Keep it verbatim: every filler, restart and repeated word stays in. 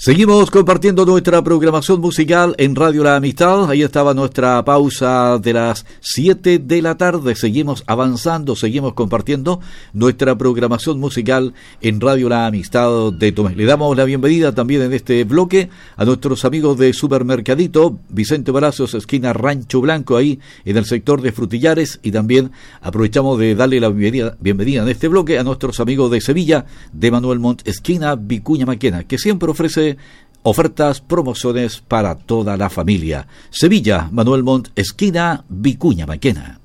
Seguimos compartiendo nuestra programación musical en Radio La Amistad. Ahí estaba nuestra pausa de las siete de la tarde. Seguimos avanzando, seguimos compartiendo nuestra programación musical en Radio La Amistad de Tomé. Le damos la bienvenida también en este bloque a nuestros amigos de Supermercadito, Vicente Palacios, esquina Rancho Blanco, ahí en el sector de Frutillares. Y también aprovechamos de darle la bienvenida, bienvenida en este bloque a nuestros amigos de Sevilla, de Manuel Montt, esquina Vicuña Maquena, que siempre ofrece ofertas, promociones para toda la familia. Sevilla, Manuel Montt, esquina Vicuña Maquena.